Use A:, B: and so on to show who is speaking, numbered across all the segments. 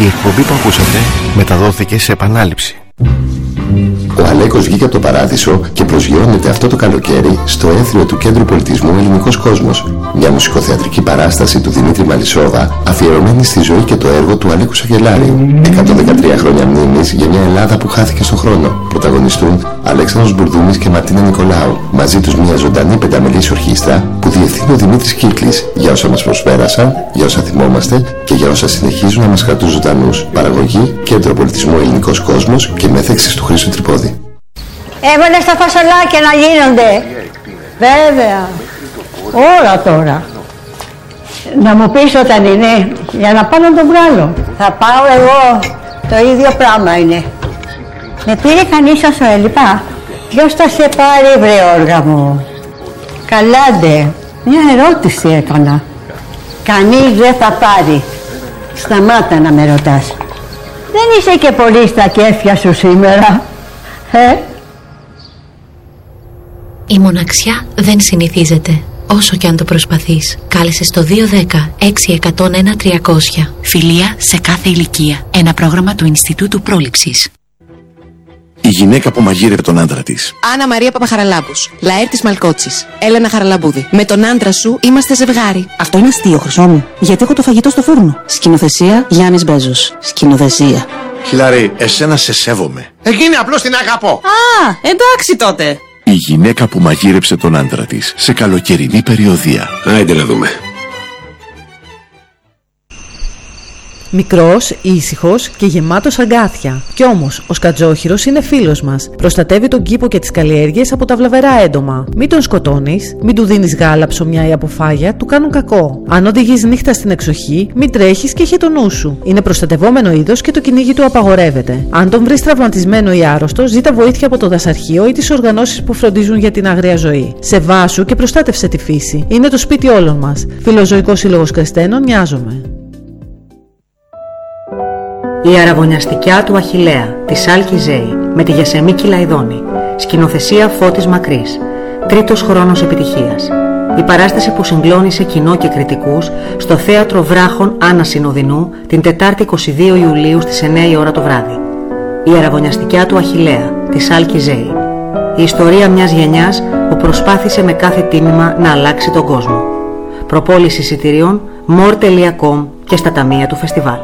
A: Η εκπομπή που ακούσατε μεταδόθηκε σε επανάληψη.
B: Ο Αλέκος βγήκε από το παράδεισο και προσγειώνεται αυτό το καλοκαίρι στο έθνο του Κέντρου Πολιτισμού Ελληνικός Κόσμος. Μια μουσικοθεατρική παράσταση του Δημήτρη Μαλισσόβα, αφιερωμένη στη ζωή και το έργο του Αλέκου Σαγγελάριου. 113 χρόνια μνήμης για μια Ελλάδα που χάθηκε στον χρόνο. Πρωταγωνιστούν Αλέξανδρος Μπουρδούμης και Μαρτίνα Νικολάου. Μαζί τους μια ζωντανή πενταμελής ορχήστρα που διευθύνει ο Δημήτρης Κύκλης για όσα μας προσπέρασαν, για όσα θυμόμαστε και για όσα συνεχίζουν να μας κρατούν ζωντανούς. Παραγωγή Κέντρο Πολιτισμού Ελληνικός Κόσμος και μέθεξης του Χρήστου Τρυπώδη.
C: Έβαλε στα φασολάκια να γίνονται. Βέβαια. Όλα τώρα. Να μου πεις όταν είναι, για να πάω να το βγάλω. Θα πάω εγώ, το ίδιο πράγμα είναι. Με πήρε κανείς όσο έλειπα. Ποιος θα σε πάρει, βρε όργα μου? Καλάντε, μια ερώτηση έκανα. Κανείς δεν θα πάρει. Σταμάτα να με ρωτάς. Δεν είσαι και πολύ στα κέφια σου σήμερα,
D: Η μοναξιά δεν συνηθίζεται, όσο και αν το προσπαθείς. Κάλεσε στο 210-6101-300.
E: Φιλία σε κάθε ηλικία. Ένα πρόγραμμα του Ινστιτούτου Πρόληψης.
F: Η γυναίκα που μαγείρευε τον άντρα της.
G: Άννα Μαρία Παπαχαραλάμπους, Λαέρτης Μαλκότσης, Έλενα Χαραλαμπούδη. Με τον άντρα σου είμαστε ζευγάρι.
H: Αυτό είναι αστείο, Χρυσό μου. Γιατί έχω το φαγητό στο φούρνο. Σκηνοθεσία Γιάννης Μπέζος. Σκηνοθεσία.
F: Χιλάρη, εσένα σε σέβομαι.
I: Εκείνη απλώς την αγαπώ.
G: Α, εντάξει τότε.
F: Η γυναίκα που μαγείρεψε τον άντρα της σε καλοκαιρινή περιοδεία.
I: Άιντε να δούμε.
J: Μικρός, ήσυχος και γεμάτος αγκάθια. Κι όμως, ο σκατζόχυρος είναι φίλος μας. Προστατεύει τον κήπο και τις καλλιέργειες από τα βλαβερά έντομα. Μην τον σκοτώνεις, μην του δίνεις γάλα, ψωμιά ή αποφάγια, του κάνουν κακό. Αν οδηγείς νύχτα στην εξοχή, μην τρέχεις και είχε το νου σου. Είναι προστατευόμενο είδος και το κυνήγι του απαγορεύεται. Αν τον βρεις τραυματισμένο ή άρρωστο, ζήτα βοήθεια από το δασαρχείο ή τις οργανώσεις που φροντίζουν για την άγρια ζωή. Σεβάσου και προστάτευσε τη φύση. Είναι το σπίτι όλων μας. Φιλοζωικός Σύλλογος Κρεστένων, νοιάζομαι.
K: Η αραβωνιαστικιά του Αχιλλέα, της Άλκη Ζέη, με τη Γεσεμίκη Λαϊδόνη. Σκηνοθεσία Φώτης Μακρύς. Τρίτος χρόνος επιτυχίας. Η παράσταση που συγκλώνησε κοινό και κριτικούς στο Θέατρο Βράχων Άννα Συνοδεινού την Τετάρτη 22 Ιουλίου στις 9 η ώρα το βράδυ. Η αραβωνιαστικιά του Αχιλλέα, της Άλκη Ζέη. Η ιστορία μιας γενιάς που προσπάθησε με κάθε τίμημα να αλλάξει τον κόσμο. Προπόληση εισιτηρίων more.com και στα ταμεία του φεστιβάλ.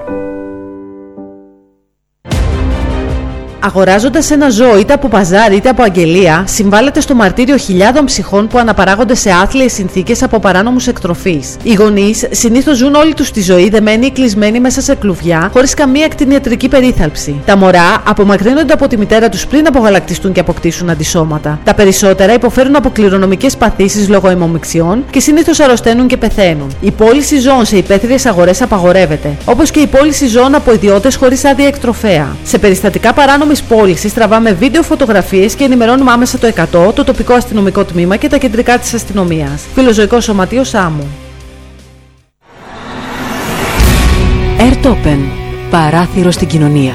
J: Αγοράζοντας ένα ζώο είτε από παζάρι είτε από αγγελία, συμβάλλεται στο μαρτύριο χιλιάδων ψυχών που αναπαράγονται σε άθλιες συνθήκες από παράνομους εκτροφείς. Οι γονείς συνήθως ζουν όλη τους τη ζωή δεμένοι ή κλεισμένοι μέσα σε κλουβιά, χωρίς καμία κτηνιατρική περίθαλψη. Τα μωρά απομακρύνονται από τη μητέρα τους πριν απογαλακτιστούν και αποκτήσουν αντισώματα. Τα περισσότερα υποφέρουν από κληρονομικές παθήσεις λόγω αιμομιξιών και συνήθως αρρωσταίνουν και πεθαίνουν. Η πώληση ζώων σε υπαίθριες αγορές απαγορεύεται, όπως και η πώληση ζώων από ιδιώτες χωρίς άδεια εκτροφέα. Σε περιστατικά παράνομης πώλησης τραβάμε βίντεο, φωτογραφίες και ενημερώνουμε άμεσα το 100, το τοπικό αστυνομικό τμήμα και τα κεντρικά της αστυνομίας. Φιλοζωικό Σωματείο Σάμου.
E: Airtopen. Παράθυρο στην κοινωνία.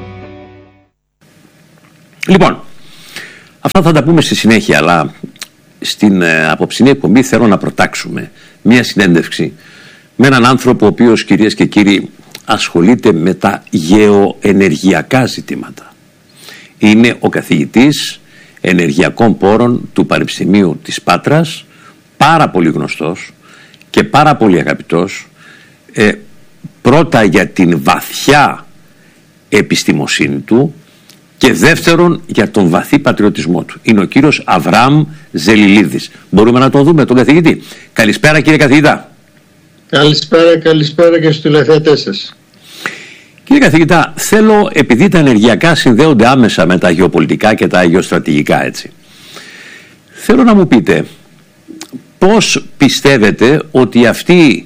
L: Λοιπόν, αυτά θα τα πούμε στη συνέχεια, αλλά στην απόψινή εκπομπή θέλω να προτάξουμε μία συνέντευξη με έναν άνθρωπο ο οποίος, κυρίες και κύριοι, ασχολείται με τα γεωενεργειακά ζητήματα. Είναι ο καθηγητής ενεργειακών πόρων του Πανεπιστημίου της Πάτρας, πάρα πολύ γνωστός και πάρα πολύ αγαπητός, πρώτα για την βαθιά επιστημοσύνη του και δεύτερον για τον βαθύ πατριωτισμό του. Είναι ο κύριος Αβραάμ Ζελιλίδης. Μπορούμε να τον δούμε τον καθηγητή? Καλησπέρα κύριε καθηγητά.
M: Καλησπέρα και στους τηλεθεατές σας.
L: Κύριε καθηγητά, θέλω, επειδή τα ενεργειακά συνδέονται άμεσα με τα γεωπολιτικά και τα γεωστρατηγικά, έτσι, θέλω να μου πείτε πώς πιστεύετε ότι αυτή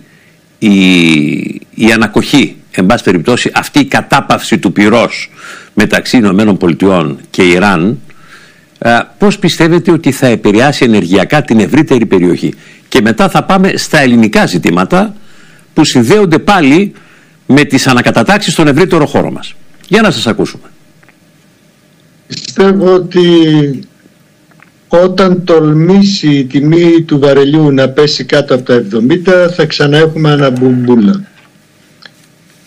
L: η ανακοχή, εν πάση περιπτώσει αυτή η κατάπαυση του πυρός μεταξύ ΗΠΑ και Ιράν, πώς πιστεύετε ότι θα επηρεάσει ενεργειακά την ευρύτερη περιοχή? Και μετά θα πάμε στα ελληνικά ζητήματα που συνδέονται πάλι με τις ανακατατάξεις στον ευρύτερο χώρο μας. Για να σας ακούσουμε.
M: Πιστεύω ότι όταν τολμήσει η τιμή του βαρελιού να πέσει κάτω από τα 70 θα ξανά έχουμε αναμπουμπούλα.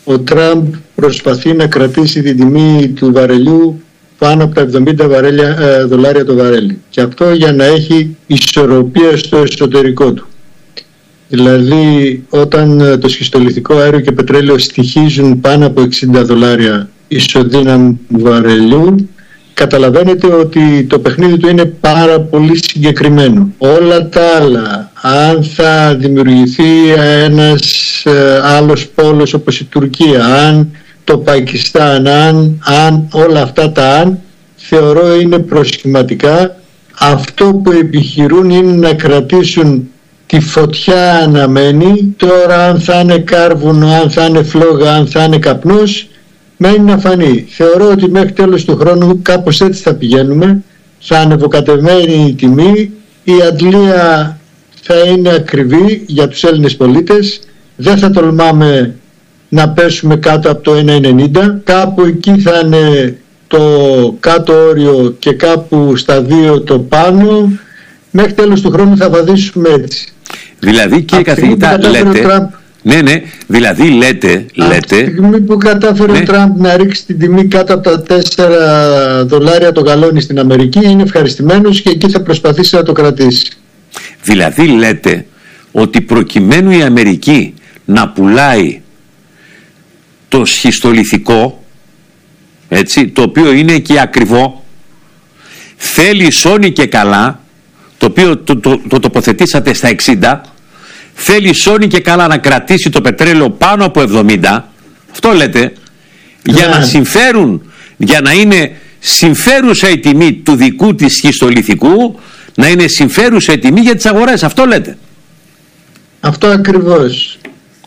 M: ο Τραμπ προσπαθεί να κρατήσει την τιμή του βαρελιού πάνω από τα $70 δολάρια το βαρέλι. Και αυτό για να έχει ισορροπία στο εσωτερικό του. Δηλαδή όταν το σχιστολιθικό αέριο και πετρέλαιο στοιχίζουν πάνω από $60 ισοδύναμου βαρελιού, καταλαβαίνετε ότι το παιχνίδι του είναι πάρα πολύ συγκεκριμένο. Όλα τα άλλα, αν θα δημιουργηθεί ένας άλλος πόλος όπως η Τουρκία, αν το Πακιστάν, αν όλα αυτά τα αν, θεωρώ είναι προσχηματικά. Αυτό που επιχειρούν είναι να κρατήσουν τη φωτιά αναμένη. Τώρα αν θα είναι κάρβουνο, αν θα είναι φλόγα, αν θα είναι καπνός, μένει να φανεί. Θεωρώ ότι μέχρι τέλος του χρόνου κάπως έτσι θα πηγαίνουμε. Θα ανεβοκατευμένη η τιμή, η αντλία θα είναι ακριβή για τους Έλληνες πολίτες. Δεν θα τολμάμε να πέσουμε κάτω από το 1,90. Κάπου εκεί θα είναι το κάτω όριο και κάπου στα 2 το πάνω. Μέχρι τέλος του χρόνου θα βαδίσουμε έτσι.
L: Δηλαδή κύριε καθηγητά λέτε... Ναι, δηλαδή λέτε... Από τη στιγμή
M: που κατάφερε ο Τραμπ να ρίξει την τιμή κάτω από τα $4 το γαλόνι στην Αμερική, είναι ευχαριστημένος και εκεί θα προσπαθήσει να το κρατήσει.
L: Δηλαδή λέτε ότι προκειμένου η Αμερική να πουλάει το σχιστολιθικό, έτσι, το οποίο είναι και ακριβό, θέλει σώνει και καλά, το οποίο το τοποθετήσατε στα 60, θέλει σώνει και καλά να κρατήσει το πετρέλαιο πάνω από 70, αυτό λέτε, για να συμφέρουν, για να είναι συμφέρουσα η τιμή του δικού της σχιστολιθικού, να είναι συμφέρουσα η τιμή για τις αγορές, αυτό λέτε.
M: Αυτό ακριβώς.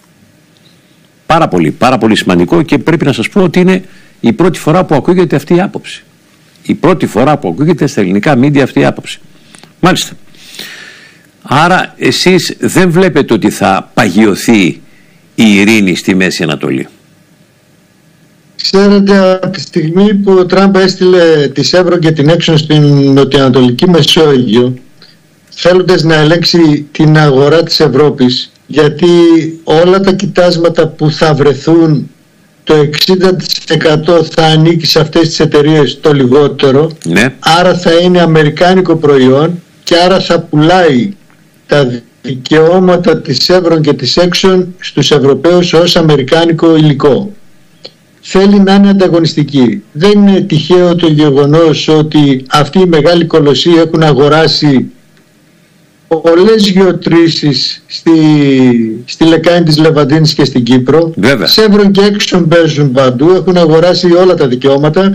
L: Πάρα πολύ σημαντικό, και πρέπει να σας πω ότι είναι η πρώτη φορά που ακούγεται αυτή η άποψη. Η πρώτη φορά που ακούγεται στα ελληνικά μίντια αυτή η άποψη. Μάλιστα. Άρα εσείς δεν βλέπετε ότι θα παγιωθεί η ειρήνη στη Μέση Ανατολή?
M: Ξέρετε, από τη στιγμή που ο Τραμπ έστειλε τη Σέβρο και την Έξον στην νοτιοανατολική Μεσόγειο, θέλοντας να ελέγξει την αγορά της Ευρώπης, γιατί όλα τα κοιτάσματα που θα βρεθούν, το 60% θα ανήκει σε αυτές τις εταιρείες, το λιγότερο, άρα θα είναι αμερικάνικο προϊόν και άρα θα πουλάει τα δικαιώματα της Σέβρον και της Έξον στους Ευρωπαίους ως αμερικάνικο υλικό. Θέλει να είναι ανταγωνιστική. Δεν είναι τυχαίο το γεγονός ότι αυτοί οι μεγάλοι κολοσσοί έχουν αγοράσει πολλές γεωτρήσεις στη λεκάνη της Λεβαντίνης και στην Κύπρο. Σέβρον και Έξον παίζουν παντού, έχουν αγοράσει όλα τα δικαιώματα,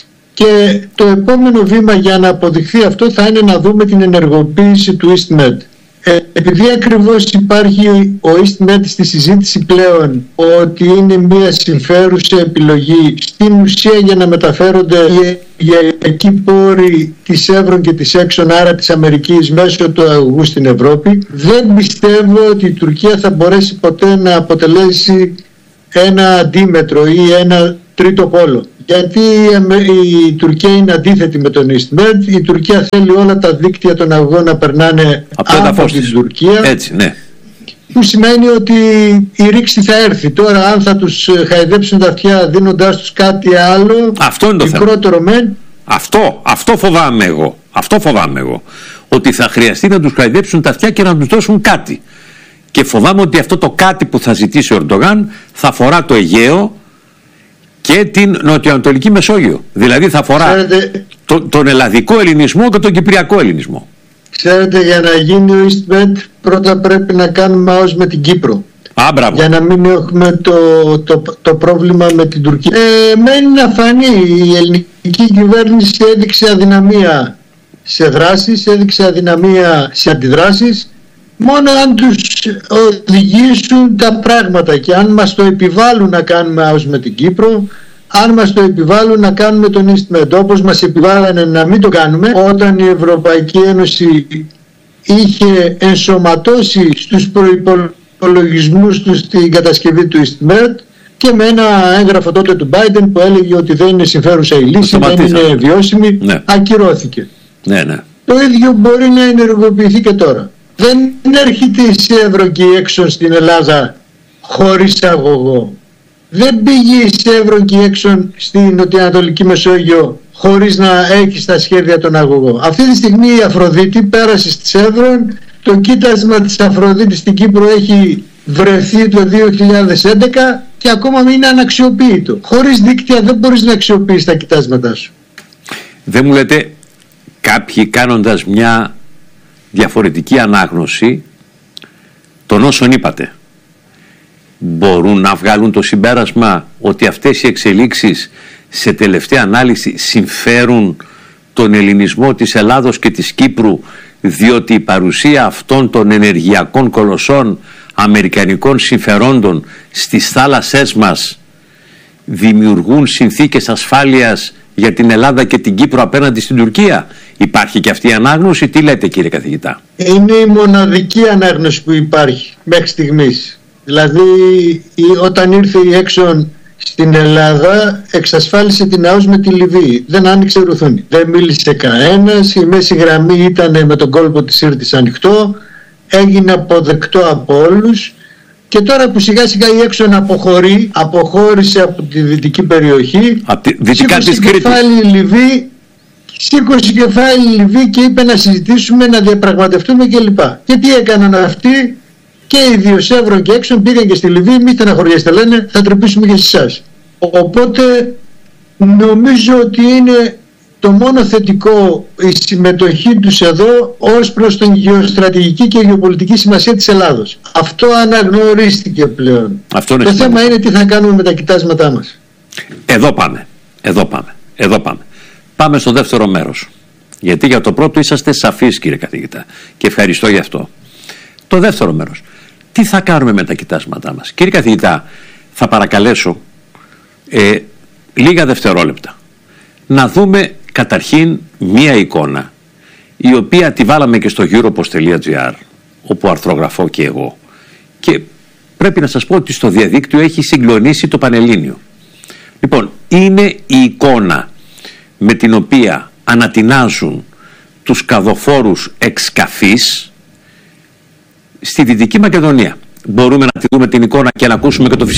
M: και το επόμενο βήμα για να αποδειχθεί αυτό θα είναι να δούμε την ενεργοποίηση του EastMed. Επειδή ακριβώς υπάρχει ο EastMed στη συζήτηση πλέον ότι είναι μια συμφέρουσα επιλογή στην ουσία για να μεταφέρονται οι εκεί πόροι της Εύρων και της Έξον, άρα της Αμερικής, μέσω του αγωγού στην Ευρώπη, δεν πιστεύω ότι η Τουρκία θα μπορέσει ποτέ να αποτελέσει ένα αντίμετρο ή ένα τρίτο πόλο. Γιατί η Τουρκία είναι αντίθετη με τον EastMed. Η Τουρκία θέλει όλα τα δίκτυα των αγωγών να περνάνε από την Τουρκία.
L: Έτσι, ναι.
M: Που σημαίνει ότι η ρήξη θα έρθει. Τώρα αν θα τους χαϊδέψουν τα αυτιά δίνοντάς τους κάτι άλλο,
L: αυτό είναι το
M: μικρότερο μεν.
L: Αυτό φοβάμαι εγώ. Αυτό φοβάμαι εγώ. Ότι θα χρειαστεί να τους χαϊδέψουν τα αυτιά και να τους δώσουν κάτι. Και φοβάμαι ότι αυτό το κάτι που θα ζητήσει ο Ερντογάν θα αφορά το Αιγαίο και την νοτιοανατολική Μεσόγειο. Δηλαδή θα αφορά τον ελλαδικό ελληνισμό και τον κυπριακό ελληνισμό.
M: Ξέρετε, για να γίνει ο EastMed πρώτα πρέπει να κάνουμε ΑΟΣ με την Κύπρο. Για να μην έχουμε το πρόβλημα με την Τουρκία. Μένει να φανεί. Η ελληνική κυβέρνηση έδειξε αδυναμία σε δράσεις, έδειξε αδυναμία σε αντιδράσεις. Μόνο αν τους οδηγήσουν τα πράγματα και αν μας το επιβάλλουν να κάνουμε ΑΟΣ με την Κύπρο, αν μας το επιβάλλουν να κάνουμε τον EastMed, όπως μας επιβάλλανε να μην το κάνουμε όταν η Ευρωπαϊκή Ένωση είχε ενσωματώσει στους προϋπολογισμούς του την κατασκευή του EastMed, και με ένα έγγραφο τότε του Biden που έλεγε ότι δεν είναι συμφέρουσα η λύση, δεν είναι βιώσιμη, ακυρώθηκε. Το ίδιο μπορεί να ενεργοποιηθεί και τώρα. Δεν έρχεται η Σέβρο και η Έξον στην Ελλάδα χωρίς αγωγό. δεν πήγε η Σεύρον και η Έξον στην νοτιοανατολική Μεσόγειο χωρίς να έχει στα σχέδια τον αγωγό. Αυτή τη στιγμή η Αφροδίτη πέρασε στη Σεύρον, το κοίτασμα της Αφροδίτης στην Κύπρο έχει βρεθεί το 2011 και ακόμα είναι αναξιοποιητό. Χωρίς δίκτυα δεν μπορείς να αξιοποιήσεις τα κοιτάσματά σου.
L: Δεν μου λέτε κάποιοι, κάνοντας μια διαφορετική ανάγνωση των όσων είπατε, μπορούν να βγάλουν το συμπέρασμα ότι αυτές οι εξελίξεις σε τελευταία ανάλυση συμφέρουν τον ελληνισμό της Ελλάδος και της Κύπρου, διότι η παρουσία αυτών των ενεργειακών κολοσσών αμερικανικών συμφερόντων στις θάλασσές μας δημιουργούν συνθήκες ασφάλειας για την Ελλάδα και την Κύπρο απέναντι στην Τουρκία? Υπάρχει και αυτή η ανάγνωση? Τι λέτε, κύριε καθηγητά?
M: Είναι η μοναδική ανάγνωση που υπάρχει μέχρι στιγμής. Δηλαδή όταν ήρθε η Έξον στην Ελλάδα εξασφάλισε την ΑΟΣ με τη Λιβύη. Δεν άνοιξε ρουθούνη. Δεν μίλησε κανένας. Η μέση γραμμή ήταν με τον κόλπο της Σύρτης ανοιχτό. Έγινε αποδεκτό από όλους. Και τώρα που σιγά σιγά η Έξον αποχώρησε από τη δυτική περιοχή, σήκωσε κεφάλι η Λιβύη και είπε να συζητήσουμε, να διαπραγματευτούμε κλπ. Και τι έκαναν αυτοί? Και οι δύο, Σεύρον και Έξον, πήγαν και στη Λιβύη. Μη στεναχωριέστε, λένε, θα τρυπήσουμε και σε εσάς. Οπότε νομίζω ότι είναι το μόνο θετικό η συμμετοχή τους εδώ ως προς την γεωστρατηγική και γεωπολιτική σημασία της Ελλάδος. Αυτό αναγνωρίστηκε πλέον. Το θέμα είναι τι θα κάνουμε με τα κοιτάσματά μας.
L: Εδώ πάμε. Πάμε στο δεύτερο μέρος. Γιατί για το πρώτο είσαστε σαφείς, κύριε καθηγητά, και ευχαριστώ γι' αυτό. Το δεύτερο μέρος. Τι θα κάνουμε με τα κοιτάσματά μας? Κύριε καθηγητά, θα παρακαλέσω λίγα δευτερόλεπτα να δούμε καταρχήν μία εικόνα, η οποία τη βάλαμε και στο europos.gr, όπου αρθρογραφώ και εγώ, και πρέπει να σας πω ότι στο διαδίκτυο έχει συγκλονίσει το Πανελλήνιο. Λοιπόν, είναι η εικόνα με την οποία ανατινάζουν τους καδοφόρους εξκαφής στη Δυτική Μακεδονία. Μπορούμε να τη δούμε την εικόνα και να ακούσουμε και το φυσικό